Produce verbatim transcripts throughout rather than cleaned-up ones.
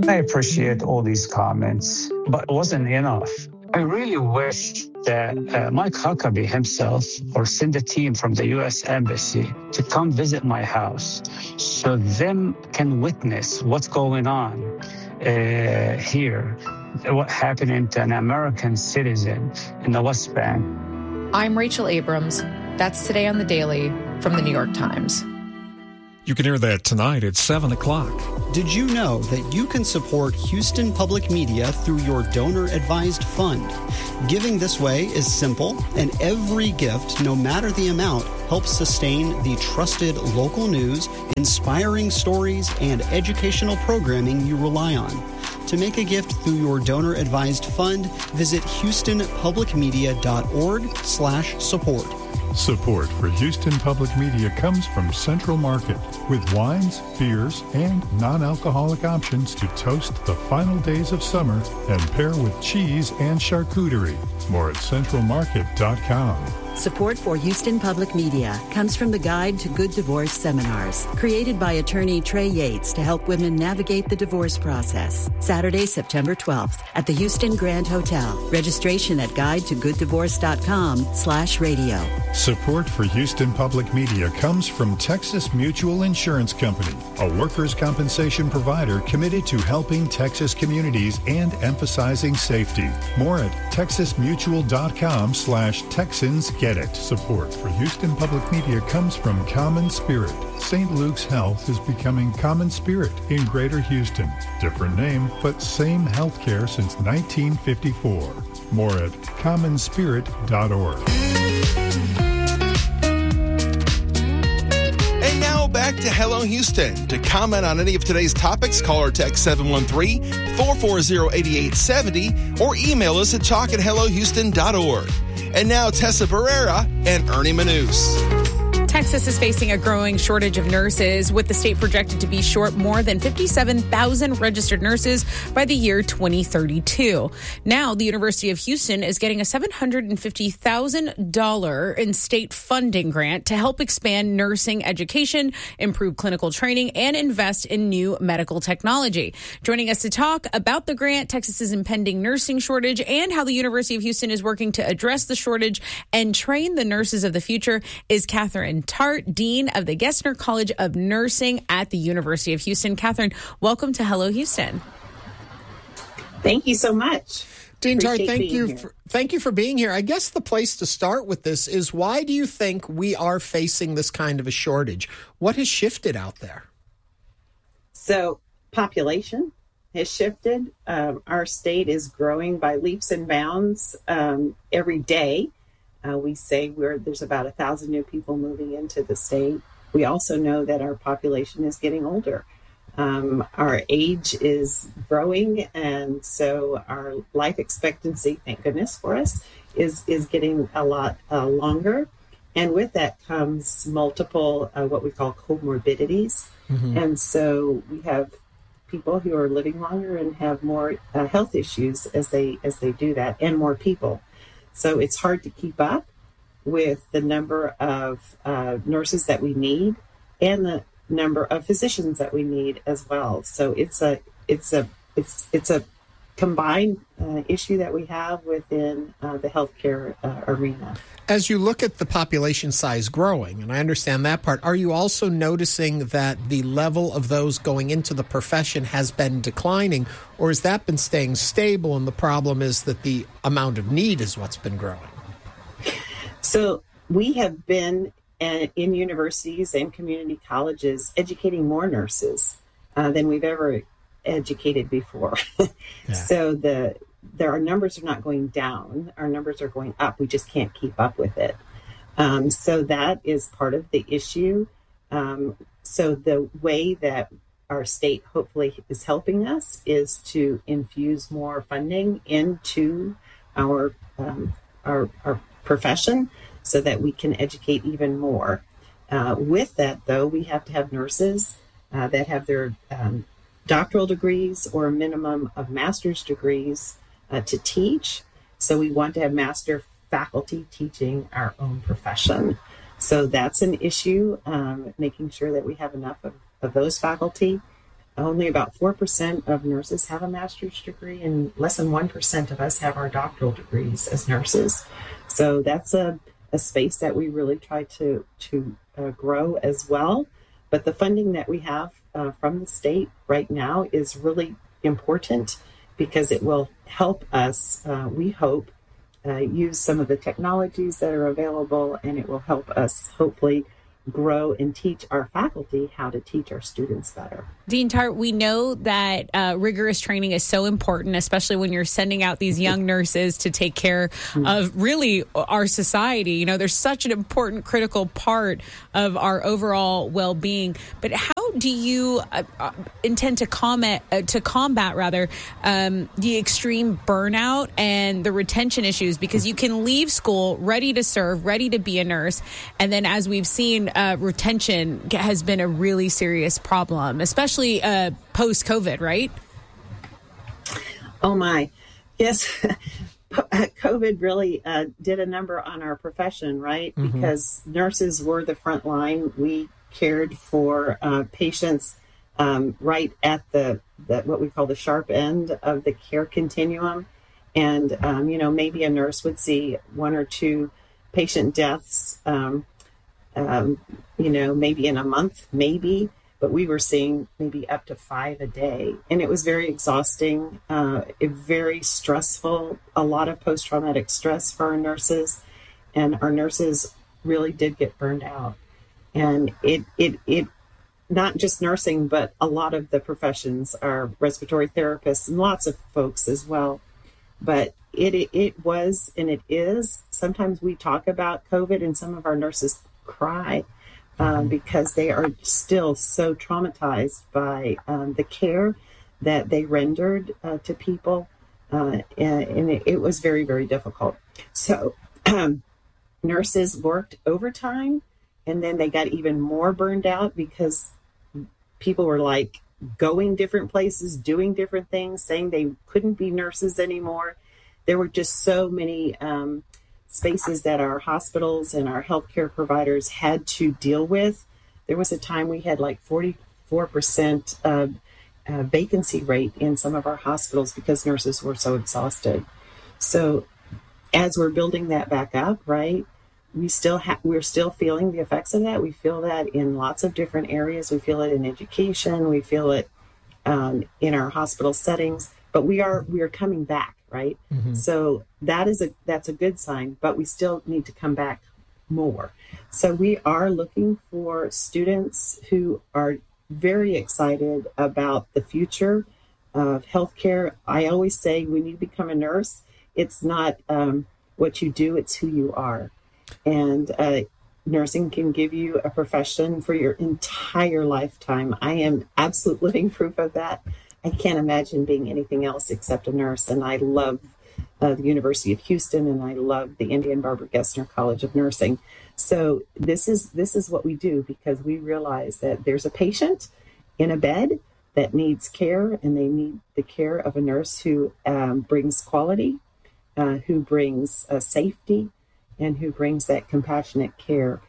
I appreciate all these comments, but it wasn't enough. I really wish that uh, Mike Huckabee himself or send a team from the U S Embassy to come visit my house so them can witness what's going on uh, here, what happened to an American citizen in the West Bank. I'm Rachel Abrams. That's Today on the Daily from the New York Times. You can hear that tonight at seven o'clock. Did you know that you can support Houston Public Media through your donor-advised fund? Giving this way is simple, and every gift, no matter the amount, helps sustain the trusted local news, inspiring stories, and educational programming you rely on. To make a gift through your donor-advised fund, visit houstonpublicmedia.org slash support. Support for Houston Public Media comes from Central Market, with wines, beers, and non-alcoholic options to toast the final days of summer and pair with cheese and charcuterie. More at central market dot com. Support for Houston Public Media comes from the Guide to Good Divorce Seminars, created by attorney Trey Yates to help women navigate the divorce process. Saturday, September twelfth at the Houston Grand Hotel. Registration at guide to good divorce dot com slash radio. Support for Houston Public Media comes from Texas Mutual Insurance Company, a workers' compensation provider committed to helping Texas communities and emphasizing safety. More at texas mutual dot com slash Texans Get It. Support for Houston Public Media comes from Common Spirit. Saint Luke's Health is becoming Common Spirit in Greater Houston. Different name, but same healthcare since nineteen fifty-four. More at common spirit dot org. And now back to Hello Houston. To comment on any of today's topics, call or text seven one three, four four zero, eight eight seven zero or email us at talk at hello houston dot org. And now Tessa Barrera and Ernie Manous. Texas is facing a growing shortage of nurses, with the state projected to be short more than fifty-seven thousand registered nurses by the year twenty thirty-two. Now, the University of Houston is getting a seven hundred fifty thousand dollars in state funding grant to help expand nursing education, improve clinical training, and invest in new medical technology. Joining us to talk about the grant, Texas's impending nursing shortage, and how the University of Houston is working to address the shortage and train the nurses of the future is Catherine Tart, Dean of the Gessner College of Nursing at the University of Houston. Catherine, welcome to Hello Houston. Thank you so much. Dean Tart, Appreciate thank you, here. for, thank you for being here. I guess the place to start with this is, why do you think we are facing this kind of a shortage? What has shifted out there? So population has shifted. Um, our state is growing by leaps and bounds um, every day. Uh, we say we're, there's about a thousand new people moving into the state. We also know that our population is getting older. Um, our age is growing, and so our life expectancy, thank goodness for us, is is getting a lot uh, longer. And with that comes multiple uh, what we call comorbidities. Mm-hmm. And so we have people who are living longer and have more uh, health issues as they as they do that, and more people. So it's hard to keep up with the number of uh, nurses that we need and the number of physicians that we need as well. So it's a it's a it's it's a combined uh, issue that we have within uh, the healthcare uh, arena. As you look at the population size growing, and I understand that part, are you also noticing that the level of those going into the profession has been declining, or has that been staying stable, and the problem is that the amount of need is what's been growing? So we have been uh, in universities and community colleges educating more nurses uh, than we've ever educated before. Yeah. So the there our numbers are not going down, our numbers are going up. We just can't keep up with it. Um, so that is part of the issue. Um, so the way that our state hopefully is helping us is to infuse more funding into our um, our, our profession so that we can educate even more. Uh, with that, though, we have to have nurses uh, that have their um, doctoral degrees or a minimum of master's degrees uh, to teach. So we want to have master faculty teaching our own profession. So that's an issue, um, making sure that we have enough of, of those faculty. only about four percent of nurses have a master's degree, and less than one percent of us have our doctoral degrees as nurses. So that's a, a space that we really try to, to uh, grow as well. But the funding that we have uh, from the state right now is really important because it will help us, uh, we hope, uh, use some of the technologies that are available, and it will help us hopefully grow and teach our faculty how to teach our students better. Dean Tart, we know that uh, rigorous training is so important, especially when you're sending out these young nurses to take care of really our society. You know, there's such an important, critical part of our overall well-being. But how do you uh, uh, intend to comment uh, to combat rather um, the extreme burnout and the retention issues? Because you can leave school ready to serve, ready to be a nurse, and then as we've seen, uh, retention has been a really serious problem, especially uh, post-COVID, right? Oh my, yes. COVID really uh, did a number on our profession, right? Mm-hmm. Because nurses were the front line. We cared for uh, patients um, right at the, the what we call the sharp end of the care continuum. And, um, you know, maybe a nurse would see one or two patient deaths, um, um, you know, maybe in a month, maybe. But we were seeing maybe up to five a day. And it was very exhausting, uh, very stressful, a lot of post-traumatic stress for our nurses. And our nurses really did get burned out. And it, it, it, not just nursing, but a lot of the professions are respiratory therapists and lots of folks as well. But it, it, it was, and it is, sometimes we talk about COVID and some of our nurses cry. Um, because they are still so traumatized by um, the care that they rendered uh, to people. Uh, and and it, it was very, very difficult. So um, nurses worked overtime, and then they got even more burned out because people were like going different places, doing different things, saying they couldn't be nurses anymore. There were just so many um spaces that our hospitals and our healthcare providers had to deal with. There was a time we had like forty-four percent of uh, vacancy rate in some of our hospitals because nurses were so exhausted. So as we're building that back up, right, we still have, we're still feeling the effects of that. We feel that in lots of different areas. We feel it in education. We feel it um, in our hospital settings, but we are, we are coming back. Right. Mm-hmm. So that is a that's a good sign, but we still need to come back more. So we are looking for students who are very excited about the future of healthcare. I always say when you become a nurse, it's not um, what you do, it's who you are. And uh, nursing can give you a profession for your entire lifetime. I am absolute living proof of that. I can't imagine being anything else except a nurse. And I love uh, the University of Houston, and I love the Indian Barbara Gessner College of Nursing. So this is this is what we do because we realize that there's a patient in a bed that needs care, and they need the care of a nurse who um, brings quality, uh, who brings uh, safety, and who brings that compassionate care.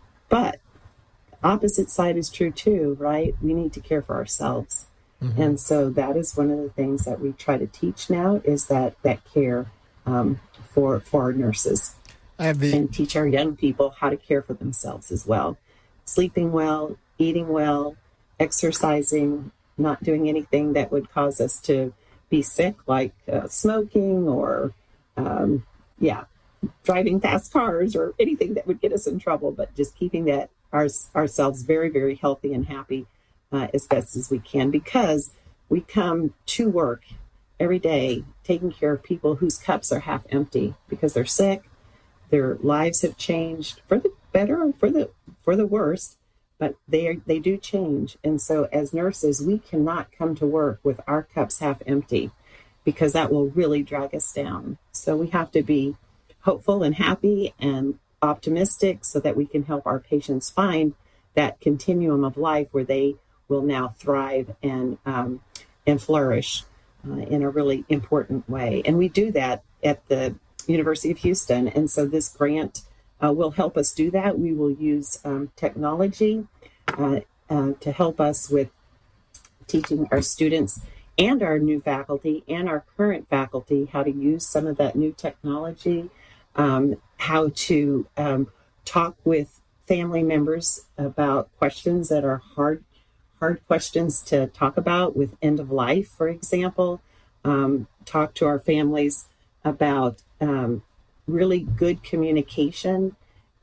But opposite side is true too, right? We need to care for ourselves. Mm-hmm. And so that is one of the things that we try to teach now is that that care um, for for our nurses. I have the... And teach our young people how to care for themselves as well. Sleeping well, eating well, exercising, not doing anything that would cause us to be sick, like uh, smoking or, um, yeah, driving fast cars or anything that would get us in trouble, but just keeping that our, ourselves very, very healthy and happy Uh, as best as we can, because we come to work every day taking care of people whose cups are half empty because they're sick, their lives have changed for the better or for the for the worse, but they are, they do change. And so as nurses, we cannot come to work with our cups half empty because that will really drag us down. So we have to be hopeful and happy and optimistic so that we can help our patients find that continuum of life where they will now thrive and um, and flourish uh, in a really important way. And we do that at the University of Houston. And so this grant uh, will help us do that. We will use um, technology uh, uh, to help us with teaching our students and our new faculty and our current faculty how to use some of that new technology, um, how to um, talk with family members about questions that are hard, hard questions to talk about with end of life, for example. Um, talk to our families about um, really good communication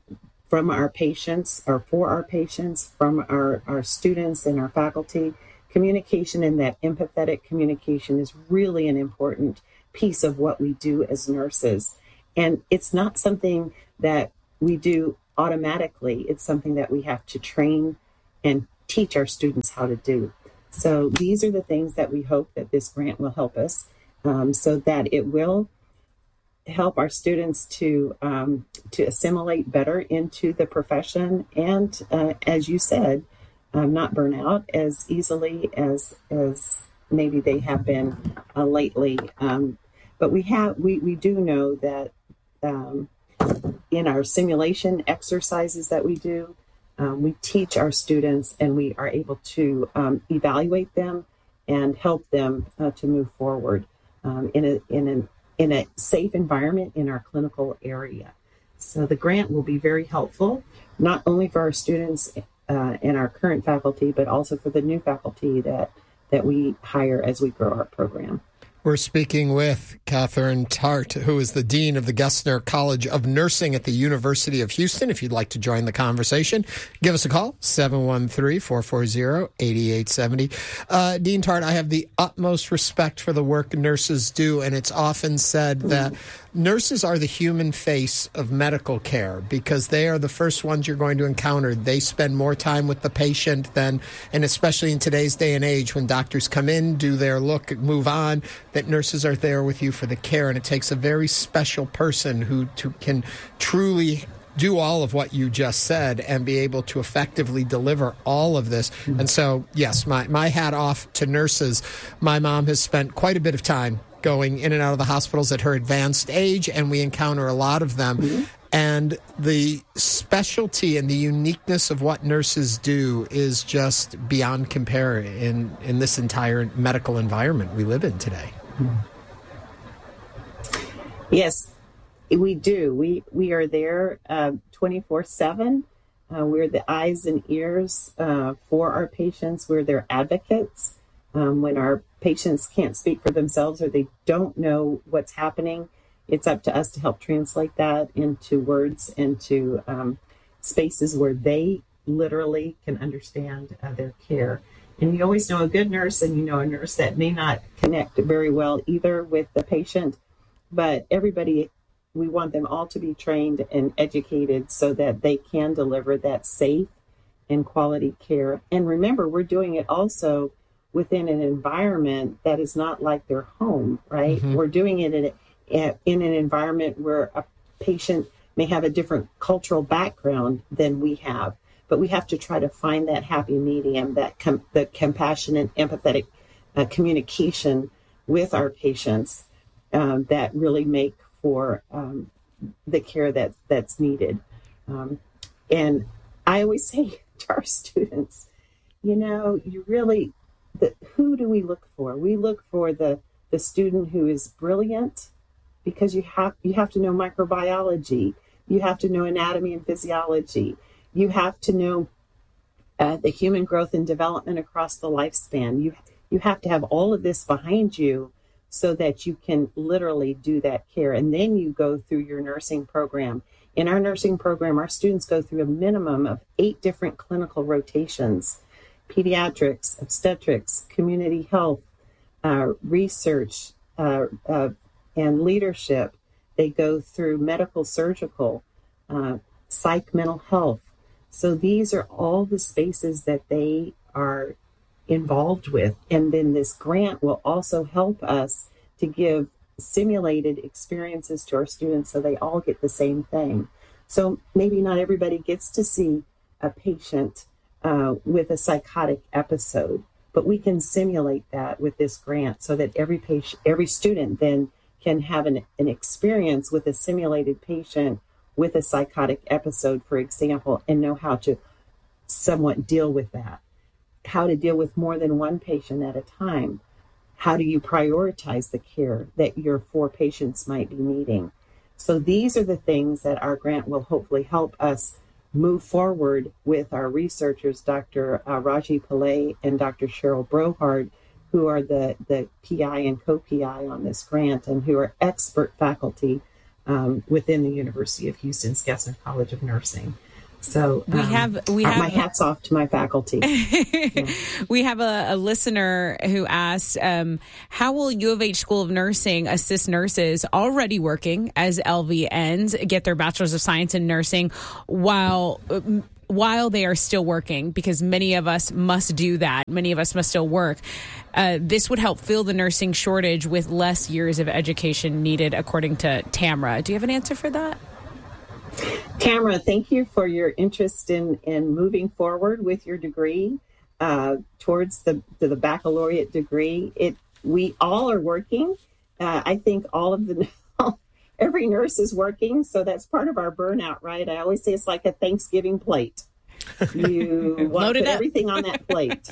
from our patients or for our patients, from our, our students and our faculty. Communication and that empathetic communication is really an important piece of what we do as nurses. And it's not something that we do automatically. It's something that we have to train and teach our students how to do. So these are the things that we hope that this grant will help us, um, so that it will help our students to um, to assimilate better into the profession and, uh, as you said, um, not burn out as easily as as maybe they have been uh, lately. Um, but we have we, we do know that um, in our simulation exercises that we do, um, we teach our students and we are able to um, evaluate them and help them uh, to move forward um, in a in an in a safe environment in our clinical area. So the grant will be very helpful, not only for our students uh, and our current faculty, but also for the new faculty that, that we hire as we grow our program. We're speaking with Catherine Tart, who is the Dean of the Gessner College of Nursing at the University of Houston. If you'd like to join the conversation, give us a call, seven one three, four four zero, eight eight seven zero. Uh, Dean Tart, I have the utmost respect for the work nurses do, and it's often said that nurses are the human face of medical care because they are the first ones you're going to encounter. They spend more time with the patient than, and especially in today's day and age when doctors come in, do their look, move on, that nurses are there with you for the care. And it takes a very special person who to, can truly do all of what you just said and be able to effectively deliver all of this. Mm-hmm. And so, yes, my, my hat off to nurses. My mom has spent quite a bit of time going in and out of the hospitals at her advanced age, and we encounter a lot of them. Mm-hmm. And the specialty and the uniqueness of what nurses do is just beyond compare in, in this entire medical environment we live in today. Yes, we do. We we are there uh, twenty-four seven. Uh, we're the eyes and ears uh, for our patients. We're their advocates. Um, when our patients can't speak for themselves or they don't know what's happening, it's up to us to help translate that into words, into um, spaces where they literally can understand uh, their care. And you always know a good nurse and you know a nurse that may not connect very well either with the patient, but everybody, we want them all to be trained and educated so that they can deliver that safe and quality care. And remember, we're doing it also within an environment that is not like their home, right? Mm-hmm. We're doing it in, a, in an environment where a patient may have a different cultural background than we have, but we have to try to find that happy medium, that com- the compassionate, empathetic uh, communication with our patients um, that really make for um, the care that's, that's needed. Um, and I always say to our students, you know, you really, the, who do we look for? We look for the, the student who is brilliant, because you have you have to know microbiology, you have to know anatomy and physiology, you have to know uh, the human growth and development across the lifespan. You you have to have all of this behind you so that you can literally do that care. And then you go through your nursing program. In our nursing program, our students go through a minimum of eight different clinical rotations: pediatrics, obstetrics, community health, uh, research, uh, uh, and leadership. They go through medical, surgical, uh, psych, mental health. So these are all the spaces that they are involved with. And then this grant will also help us to give simulated experiences to our students so they all get the same thing. So maybe not everybody gets to see a patient uh, with a psychotic episode, but we can simulate that with this grant so that every patient, every student then can have an, an experience with a simulated patient with a psychotic episode, for example, and know how to somewhat deal with that. how to deal with more than one patient at a time. How do you prioritize the care that your four patients might be needing? So these are the things that our grant will hopefully help us move forward with our researchers, Doctor Uh, Raji Pillai and Doctor Cheryl Brohard, who are the, the P I and co-P I on this grant and who are expert faculty um, within the University of Houston's Gessner College of Nursing. So we um, have we have my hats off to my faculty. Yeah. We have a, a listener who asked, um, how will U of H School of Nursing assist nurses already working as L V Ns get their Bachelor's of Science in Nursing while while they are still working? Because many of us must do that. Many of us must still work. Uh, this would help fill the nursing shortage with less years of education needed, according to Tamara. Do you have an answer for that? Tamara, thank you for your interest in, in moving forward with your degree uh, towards the, the baccalaureate degree. It we all are working. Uh, I think all of the every nurse is working, so that's part of our burnout, right? I always say it's like a Thanksgiving plate. You want to put everything on that plate.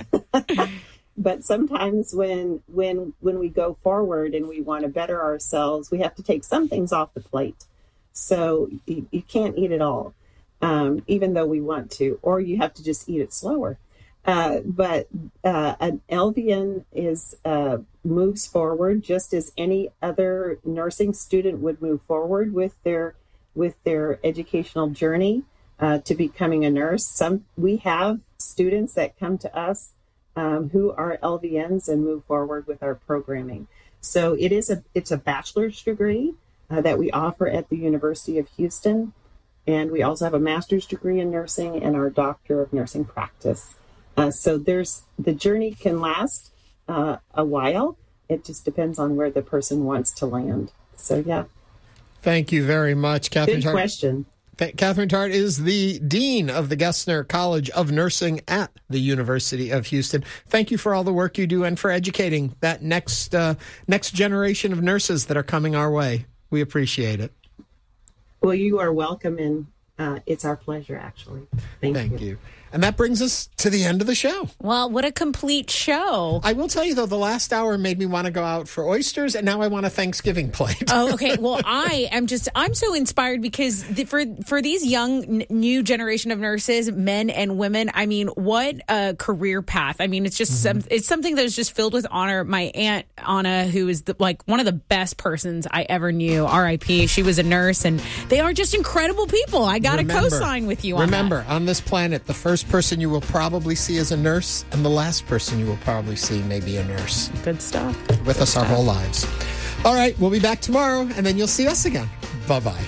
But sometimes when when when we go forward and we want to better ourselves, we have to take some things off the plate. So you, you can't eat it all, um, even though we want to, or you have to just eat it slower. Uh, but uh, an L V N is uh, moves forward just as any other nursing student would move forward with their with their educational journey uh, to becoming a nurse. Some we have students that come to us um, who are L V Ns and move forward with our programming. So it is a it's a bachelor's degree Uh, that we offer at the University of Houston. And we also have a master's degree in nursing and our doctor of nursing practice. Uh, so there's the journey can last uh, a while. It just depends on where the person wants to land. So, yeah. Thank you very much, Catherine Good Tart. question. Th- Catherine Tart is the Dean of the Gessner College of Nursing at the University of Houston. Thank you for all the work you do and for educating that next uh, next generation of nurses that are coming our way. We appreciate it. Well, you are welcome, and uh, it's our pleasure, actually. Thank, Thank you. you. And that brings us to the end of the show. Well, what a complete show. I will tell you, though, the last hour made me want to go out for oysters, and now I want a Thanksgiving plate. Oh, okay. Well, I am just, I'm so inspired because the, for for these young, n- new generation of nurses, men and women, I mean, what a career path. I mean, it's just, mm-hmm. some, it's something that is just filled with honor. My Aunt Anna, who is the, like one of the best persons I ever knew, R I P, she was a nurse, and they are just incredible people. I got to co-sign with you on Remember, that. on this planet, the first person you will probably see as a nurse, and the last person you will probably see may be a nurse. Good stuff. With Good us stuff. our whole lives. All right, we'll be back tomorrow, and then you'll see us again. Bye-bye.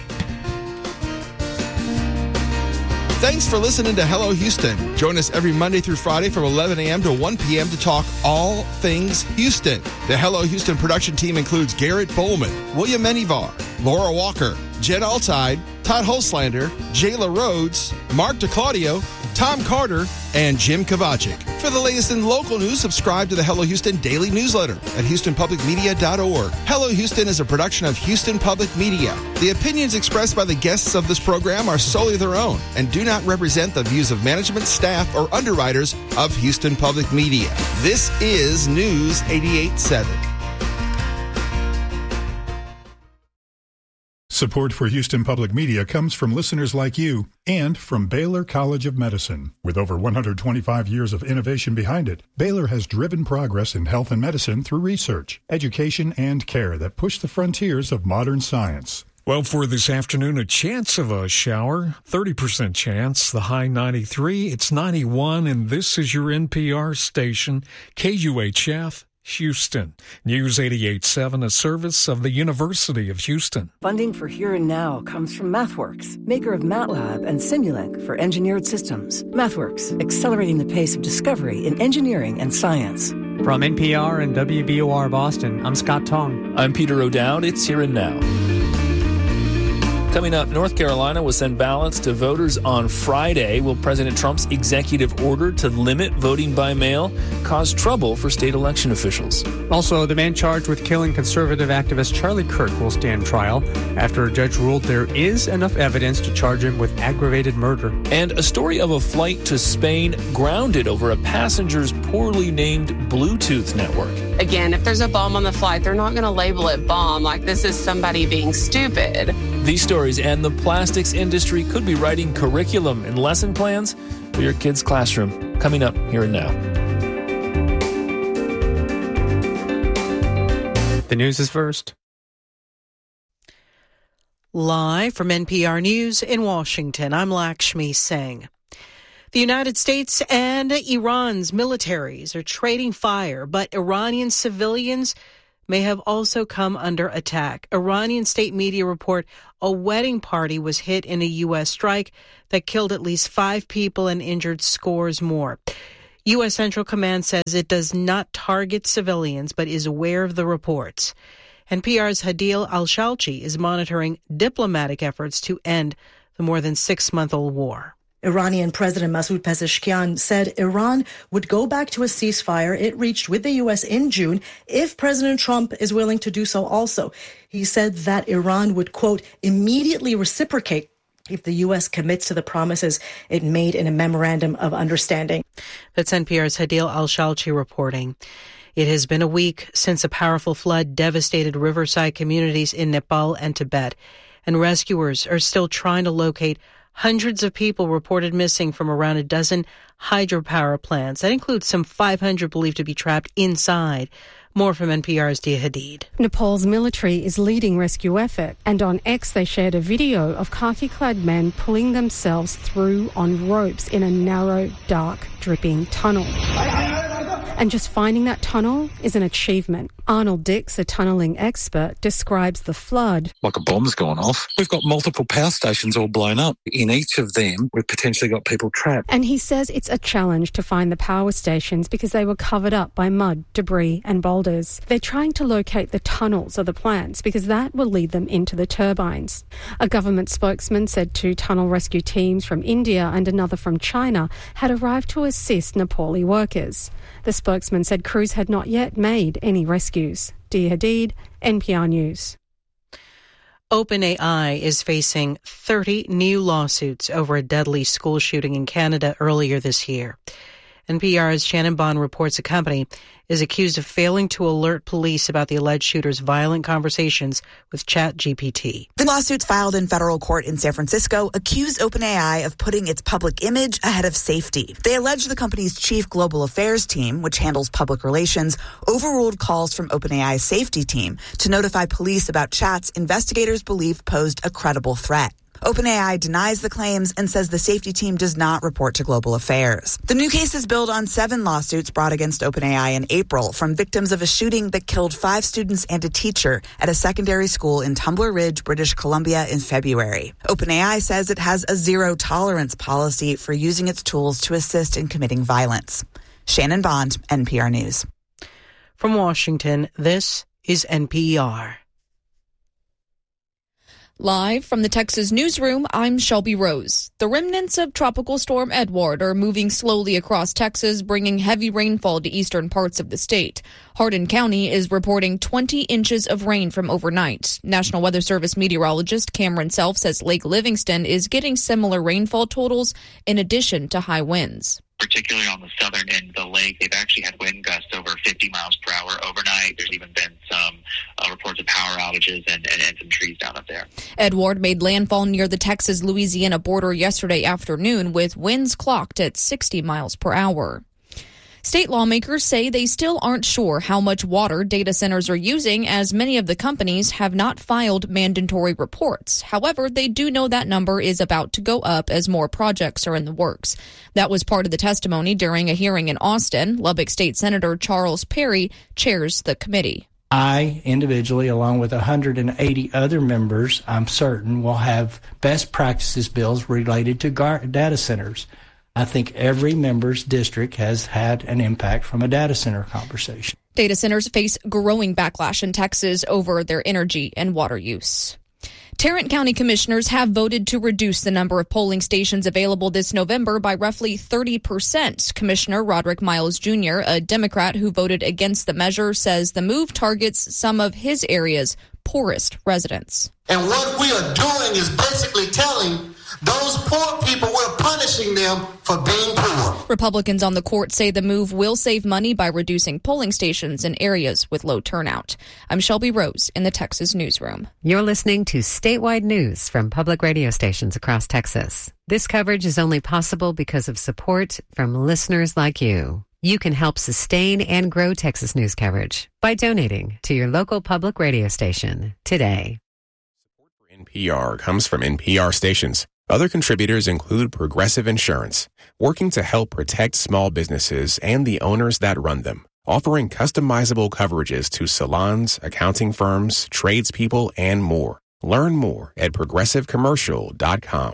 Thanks for listening to Hello Houston. Join us every Monday through Friday from eleven a.m. to one p.m. to talk all things Houston. The Hello Houston production team includes Garrett Bowman, William Menivar, Laura Walker, Jed Altide, Todd Holslander, Jayla Rhodes, Mark DeClaudio, Tom Carter, and Jim Kovacic. For the latest in local news, subscribe to the Hello Houston daily newsletter at houston public media dot org. Hello Houston is a production of Houston Public Media. The opinions expressed by the guests of this program are solely their own and do not represent the views of management, staff, or underwriters of Houston Public Media. This is News eighty-eight point seven. Support for Houston Public Media comes from listeners like you and from Baylor College of Medicine. With over one hundred twenty-five years of innovation behind it, Baylor has driven progress in health and medicine through research, education, and care that push the frontiers of modern science. Well, for this afternoon, a chance of a shower, thirty percent chance, the high ninety-three, it's ninety-one, and this is your N P R station, K U H F. Houston. News eighty-eight point seven, a service of the University of Houston. Funding for Here and Now comes from MathWorks, maker of MATLAB and Simulink for engineered systems. MathWorks, accelerating the pace of discovery in engineering and science. From N P R and W B O R Boston, I'm Scott Tong. I'm Peter O'Dowd. It's Here and Now. Coming up, North Carolina will send ballots to voters on Friday. Will President Trump's executive order to limit voting by mail cause trouble for state election officials? Also, the man charged with killing conservative activist Charlie Kirk will stand trial after a judge ruled there is enough evidence to charge him with aggravated murder. And a story of a flight to Spain grounded over a passenger's poorly named Bluetooth network. Again, if there's a bomb on the flight, they're not going to label it bomb like this is somebody being stupid. These stories and the plastics industry could be writing curriculum and lesson plans for your kids' classroom. Coming up here and now. The news is first. Live from N P R News in Washington, I'm Lakshmi Singh. The United States and Iran's militaries are trading fire, but Iranian civilians may have also come under attack. Iranian state media report a wedding party was hit in a U S strike that killed at least five people and injured scores more. U S Central Command says it does not target civilians, but is aware of the reports. N P R's Hadil Al-Shalchi is monitoring diplomatic efforts to end the more than six-month-old war. Iranian President Masoud Pezeshkian said Iran would go back to a ceasefire it reached with the U S in June if President Trump is willing to do so also. He said that Iran would, quote, immediately reciprocate if the U S commits to the promises it made in a memorandum of understanding. That's N P R's Hadil Al-Shalchi reporting. It has been a week since a powerful flood devastated riverside communities in Nepal and Tibet, and rescuers are still trying to locate hundreds of people reported missing from around a dozen hydropower plants. That includes some five hundred believed to be trapped inside. More from N P R's Dia Hadid. Nepal's military is leading rescue effort, and on X they shared a video of khaki-clad men pulling themselves through on ropes in a narrow, dark, dripping tunnel. And just finding that tunnel is an achievement. Arnold Dix, a tunnelling expert, describes the flood. Like a bomb's gone off. We've got multiple power stations all blown up. In each of them, we've potentially got people trapped. And he says it's a challenge to find the power stations because they were covered up by mud, debris and boulders. They're trying to locate the tunnels of the plants because that will lead them into the turbines. A government spokesman said two tunnel rescue teams from India and another from China had arrived to assist Nepali workers. The spokesman said crews had not yet made any rescues. Dia Hadid, N P R News. OpenAI is facing thirty new lawsuits over a deadly school shooting in Canada earlier this year. N P R's Shannon Bond reports the company is accused of failing to alert police about the alleged shooter's violent conversations with ChatGPT. The lawsuits filed in federal court in San Francisco accuse OpenAI of putting its public image ahead of safety. They allege the company's chief global affairs team, which handles public relations, overruled calls from OpenAI's safety team to notify police about chats investigators believe posed a credible threat. OpenAI denies the claims and says the safety team does not report to global affairs. The new cases build on seven lawsuits brought against OpenAI in April from victims of a shooting that killed five students and a teacher at a secondary school in Tumbler Ridge, British Columbia in February. OpenAI says it has a zero-tolerance policy for using its tools to assist in committing violence. Shannon Bond, N P R News. From Washington, this is N P R. Live from the Texas newsroom, I'm Shelby Rose. The remnants of Tropical Storm Edward are moving slowly across Texas, bringing heavy rainfall to eastern parts of the state. Hardin County is reporting twenty inches of rain from overnight. National Weather Service meteorologist Cameron Self says Lake Livingston is getting similar rainfall totals in addition to high winds. Particularly on the southern end of the lake, they've actually had wind gusts over fifty miles per hour overnight. There's even been some uh, reports of power outages and, and, and some trees down up there. Edward made landfall near the Texas-Louisiana border yesterday afternoon with winds clocked at sixty miles per hour. State lawmakers say they still aren't sure how much water data centers are using, as many of the companies have not filed mandatory reports. However, they do know that number is about to go up as more projects are in the works. That was part of the testimony during a hearing in Austin. Lubbock State Senator Charles Perry chairs the committee. I, individually, along with one hundred eighty other members, I'm certain, will have best practices bills related to gar- data centers. I think every member's district has had an impact from a data center conversation. Data centers face growing backlash in Texas over their energy and water use. Tarrant County commissioners have voted to reduce the number of polling stations available this November by roughly thirty percent. Commissioner Roderick Miles Junior, a Democrat who voted against the measure, says the move targets some of his area's poorest residents. And what we are doing is basically telling those poor people we're punishing them for being poor. Republicans on the court say the move will save money by reducing polling stations in areas with low turnout. I'm Shelby Rose in the Texas Newsroom. You're listening to statewide news from public radio stations across Texas. This coverage is only possible because of support from listeners like you. You can help sustain and grow Texas news coverage by donating to your local public radio station today. N P R comes from N P R stations. Other contributors include Progressive Insurance, working to help protect small businesses and the owners that run them, offering customizable coverages to salons, accounting firms, tradespeople, and more. Learn more at progressive commercial dot com.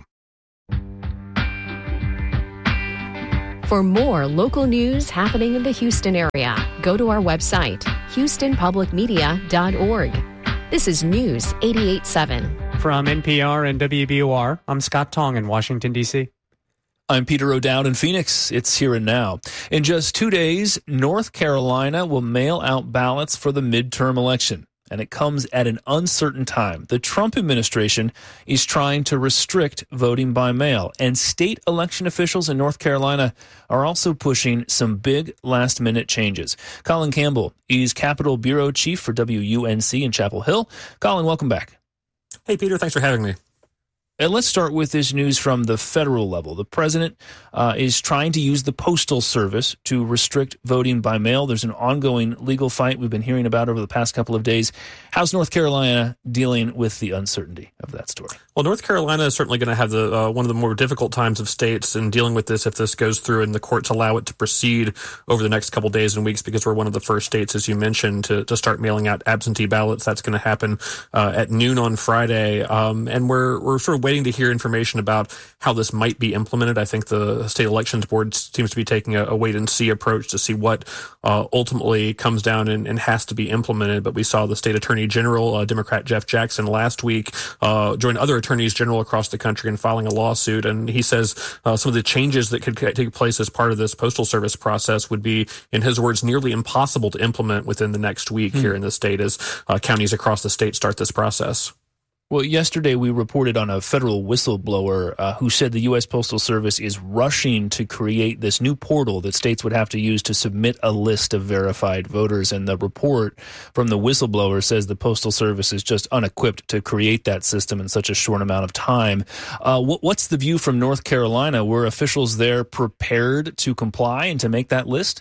For more local news happening in the Houston area, go to our website, houston public media dot org. This is News eighty-eight point seven. From N P R and W B O R, I'm Scott Tong in Washington, D C. I'm Peter O'Dowd in Phoenix. It's here and now. In just two days, North Carolina will mail out ballots for the midterm election, and it comes at an uncertain time. The Trump administration is trying to restrict voting by mail, and state election officials in North Carolina are also pushing some big last-minute changes. Colin Campbell is Capitol Bureau Chief for W U N C in Chapel Hill. Colin, welcome back. Hey, Peter, thanks for having me. And let's start with this news from the federal level. The president uh, is trying to use the Postal Service to restrict voting by mail. There's an ongoing legal fight we've been hearing about over the past couple of days. How's North Carolina dealing with the uncertainty of that story? Well, North Carolina is certainly going to have the uh, one of the more difficult times of states in dealing with this if this goes through and the courts allow it to proceed over the next couple days and weeks, because we're one of the first states, as you mentioned, to, to start mailing out absentee ballots. That's going to happen uh, at noon on Friday. Um, and we're we're sort of waiting to hear information about how this might be implemented. I think the State Elections Board seems to be taking a, a wait-and-see approach to see what uh, ultimately comes down and, and has to be implemented. But we saw the State Attorney General, uh, Democrat Jeff Jackson, last week uh, join other attorneys general across the country in filing a lawsuit. And he says uh, some of the changes that could take place as part of this Postal Service process would be, in his words, nearly impossible to implement within the next week hmm. here in the state as uh, counties across the state start this process. Well, yesterday we reported on a federal whistleblower uh, who said the U S Postal Service is rushing to create this new portal that states would have to use to submit a list of verified voters. And the report from the whistleblower says the Postal Service is just unequipped to create that system in such a short amount of time. Uh, what, what's the view from North Carolina? Were officials there prepared to comply and to make that list?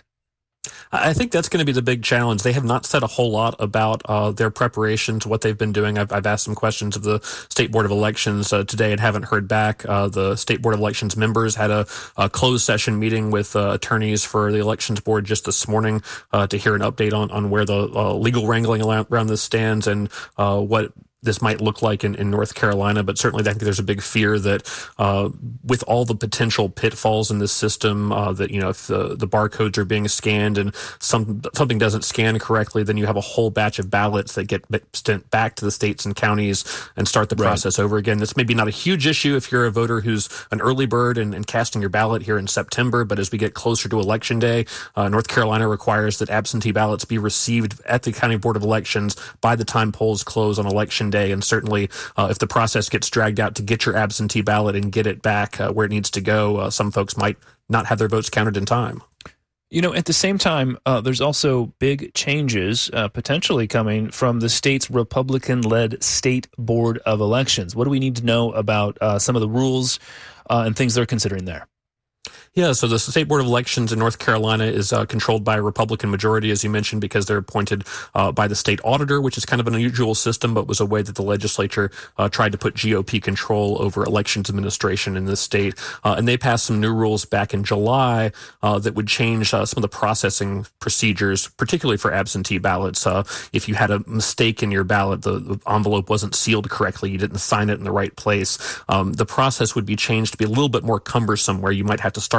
I think that's going to be the big challenge. They have not said a whole lot about uh, their preparations, what they've been doing. I've, I've asked some questions of the State Board of Elections uh, today and haven't heard back. Uh, the State Board of Elections members had a, a closed session meeting with uh, attorneys for the Elections Board just this morning uh, to hear an update on, on where the uh, legal wrangling around this stands and uh, what this might look like in, in North Carolina. But certainly I think there's a big fear that uh, with all the potential pitfalls in this system, uh, that, you know, if the, the barcodes are being scanned and some something doesn't scan correctly, then you have a whole batch of ballots that get sent back to the states and counties and start the process right. over again. This may be not a huge issue if you're a voter who's an early bird and, and casting your ballot here in September, but as we get closer to Election Day, uh, North Carolina requires that absentee ballots be received at the County Board of Elections by the time polls close on Election Day. And certainly, uh, if the process gets dragged out to get your absentee ballot and get it back uh, where it needs to go, uh, some folks might not have their votes counted in time. You know, at the same time, uh, there's also big changes uh, potentially coming from the state's Republican-led State Board of Elections. What do we need to know about uh, some of the rules uh, and things they're considering there? Yeah, so the State Board of Elections in North Carolina is uh, controlled by a Republican majority, as you mentioned, because they're appointed uh, by the state auditor, which is kind of an unusual system, but was a way that the legislature uh, tried to put G O P control over elections administration in this state. Uh, and they passed some new rules back in July uh, that would change uh, some of the processing procedures, particularly for absentee ballots. Uh, if you had a mistake in your ballot, the, the envelope wasn't sealed correctly, you didn't sign it in the right place, um, the process would be changed to be a little bit more cumbersome, where you might have to start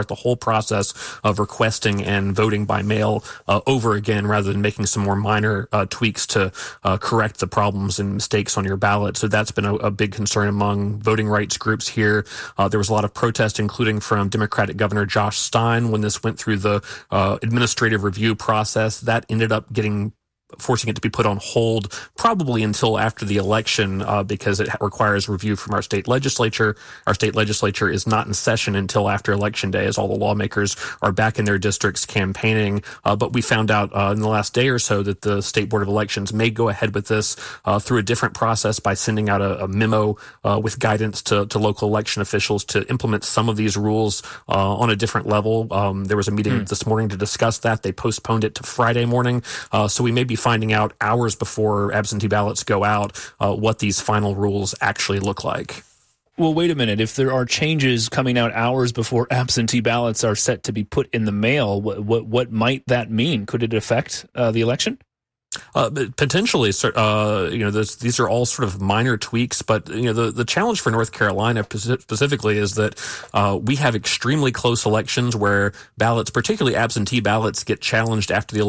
start the whole process of requesting and voting by mail uh, over again, rather than making some more minor uh, tweaks to uh, correct the problems and mistakes on your ballot. So that's been a, a big concern among voting rights groups here. Uh, there was a lot of protest, including from Democratic Governor Josh Stein, when this went through the uh, administrative review process. That ended up getting forcing it to be put on hold probably until after the election uh, because it requires review from our state legislature. Our state legislature is not in session until after Election Day, as all the lawmakers are back in their districts campaigning. Uh, but we found out uh, in the last day or so that the State Board of Elections may go ahead with this uh, through a different process by sending out a, a memo uh, with guidance to, to local election officials to implement some of these rules uh, on a different level. Um, there was a meeting mm. this morning to discuss that. They postponed it to Friday morning. Uh, so we may be finding out hours before absentee ballots go out uh, what these final rules actually look like. Well, wait a minute. If there are changes coming out hours before absentee ballots are set to be put in the mail, what what, what might that mean? Could it affect uh, the election? Uh, potentially, uh, you know, this, these are all sort of minor tweaks, but you know, the, the challenge for North Carolina specifically is that uh, we have extremely close elections where ballots, particularly absentee ballots, get challenged after the election.